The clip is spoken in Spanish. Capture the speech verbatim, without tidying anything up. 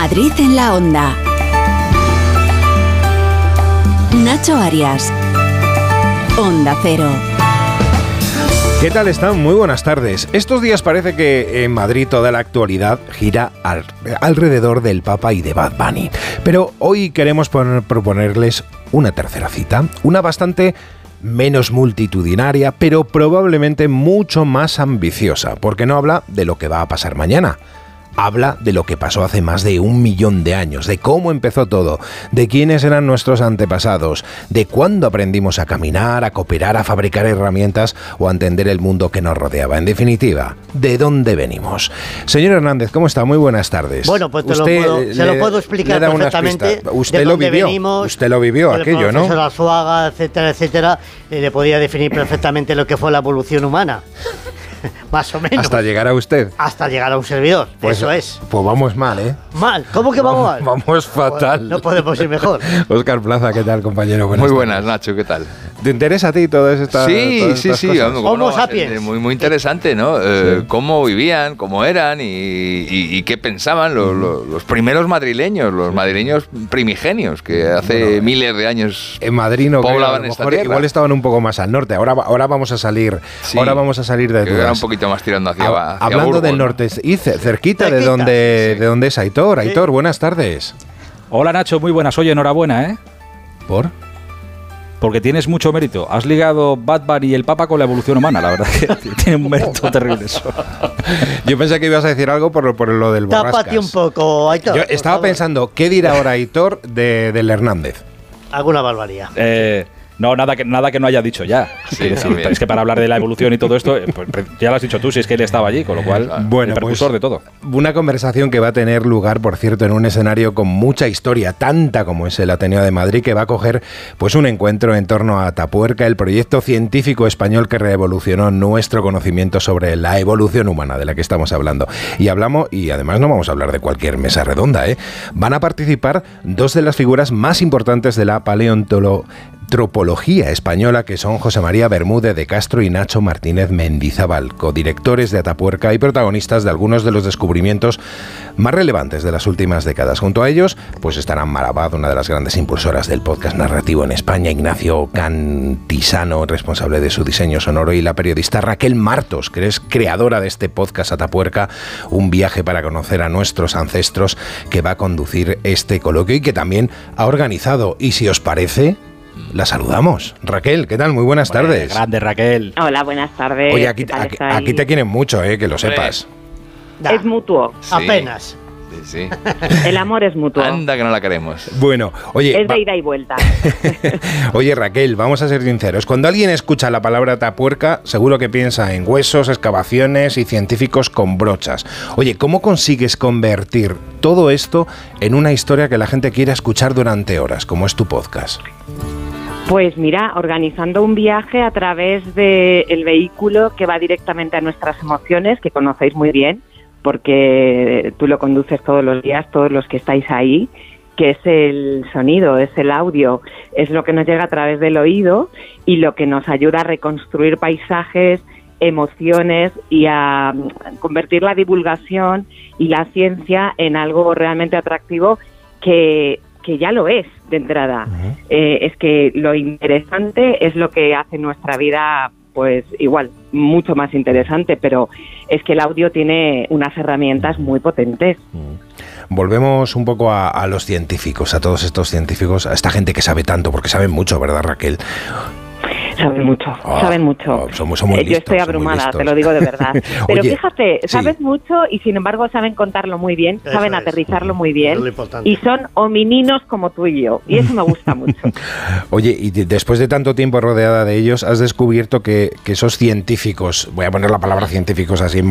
Madrid en la Onda. Nacho Arias. Onda Cero. ¿Qué tal están? Muy buenas tardes. Estos días parece que en Madrid toda la actualidad gira al, alrededor del Papa y de Bad Bunny. Pero hoy queremos poner, proponerles una tercera cita, una bastante menos multitudinaria, pero probablemente mucho más ambiciosa, porque no habla de lo que va a pasar mañana. Habla de lo que pasó hace más de un millón de años, de cómo empezó todo, de quiénes eran nuestros antepasados, de cuándo aprendimos a caminar, a cooperar, a fabricar herramientas o a entender el mundo que nos rodeaba. En definitiva, ¿de dónde venimos? Señor Hernández, ¿cómo está? Muy buenas tardes. Bueno, pues te lo puedo, le, se lo puedo explicar perfectamente. Usted de lo vivió, venimos, usted lo vivió aquello, ¿no? El profesor Arzuaga, etcétera, etcétera, eh, le podía definir perfectamente lo que fue la evolución humana. Más o menos. Hasta llegar a usted. Hasta llegar a un servidor, pues, eso es. Pues vamos mal, ¿eh? Mal, ¿cómo que vamos, vamos mal? Vamos fatal. Pues no podemos ir mejor. Óscar Plaza, ¿qué tal, compañero? Buenas muy buenas, tardes. Nacho, ¿qué tal? ¿Te interesa a ti todas estas cosas? Sí, todas sí, estas sí. Cosas? Homo no, sapiens. Muy, muy interesante, ¿no? Sí. Eh, cómo vivían, cómo eran y, y, y qué pensaban los, los, los primeros madrileños, los madrileños primigenios, que hace bueno, miles de años en Madrid no poblaban creo, esta tierra. Igual estaban un poco más al norte. Ahora, ahora vamos a salir, sí, ahora vamos a salir de dudas. Era un poquito más tirando hacia abajo. Hablando Burgos, del norte, ¿no? y cerquita, cerquita de Cerquita, donde, sí. de donde es Aitor. Aitor, sí. Buenas tardes. Hola Nacho, muy buenas. Oye, enhorabuena, ¿eh? ¿Por? Porque tienes mucho mérito. Has ligado Bad Bunny y el Papa con la evolución humana. La verdad que tiene un mérito terrible eso. Yo pensé que ibas a decir algo por, por lo del borrascas. Tápate un poco, Aitor. Yo estaba pensando, ¿qué dirá ahora Aitor de, del Hernández? Alguna barbaridad. Eh... No, nada que, nada que no haya dicho ya. Sí, decir, es que para hablar de la evolución y todo esto, pues, ya lo has dicho tú, si es que él estaba allí, con lo cual, bueno, el precursor pues, de todo. Una conversación que va a tener lugar, por cierto, en un escenario con mucha historia, tanta como es el Ateneo de Madrid, que va a coger pues un encuentro en torno a Atapuerca, el proyecto científico español que revolucionó nuestro conocimiento sobre la evolución humana de la que estamos hablando. Y hablamos, y además no vamos a hablar de cualquier mesa redonda, ¿eh? Van a participar dos de las figuras más importantes de la paleontología antropología española, que son José María Bermúdez de Castro y Nacho Martínez Mendizábal, codirectores de Atapuerca y protagonistas de algunos de los descubrimientos más relevantes de las últimas décadas. Junto a ellos, pues estarán Mar Abad, una de las grandes impulsoras del podcast narrativo en España, Ignacio Cantisano, responsable de su diseño sonoro, y la periodista Raquel Martos, que es creadora de este podcast Atapuerca, un viaje para conocer a nuestros ancestros, que va a conducir este coloquio y que también ha organizado. Y si os parece, la saludamos. Raquel, ¿qué tal? Muy buenas Bueno, tardes. Grande, Raquel. Hola, buenas tardes. Oye, aquí, aquí, aquí te quieren mucho, eh, que lo sepas. Da. Es mutuo. Sí. Apenas. Sí, sí. El amor es mutuo. Anda que no la queremos. Bueno, oye... Es de ida y vuelta. Oye, Raquel, vamos a ser sinceros. Cuando alguien escucha la palabra Atapuerca, seguro que piensa en huesos, excavaciones y científicos con brochas. Oye, ¿cómo consigues convertir todo esto en una historia que la gente quiera escuchar durante horas, como es tu podcast? Pues mira, organizando un viaje a través del vehículo que va directamente a nuestras emociones, que conocéis muy bien, porque tú lo conduces todos los días, todos los que estáis ahí, que es el sonido, es el audio, es lo que nos llega a través del oído y lo que nos ayuda a reconstruir paisajes, emociones y a convertir la divulgación y la ciencia en algo realmente atractivo que, que ya lo es de entrada. Uh-huh. Eh, es que lo interesante es lo que hace nuestra vida, pues igual, mucho más interesante, pero es que el audio tiene unas herramientas muy potentes. Volvemos un poco a, a los científicos, a todos estos científicos, a esta gente que sabe tanto, porque saben mucho, ¿verdad, Raquel? Saben mucho, oh, saben mucho. Oh, somos, somos eh, listos, yo estoy abrumada, te lo digo de verdad. Pero Oye, fíjate, sabes sí. mucho y sin embargo saben contarlo muy bien, Eso saben es. aterrizarlo muy bien. Es y son homininos como tú y yo. Y eso me gusta mucho. Oye, y de, después de tanto tiempo rodeada de ellos, has descubierto que, que esos científicos, voy a poner la palabra científicos así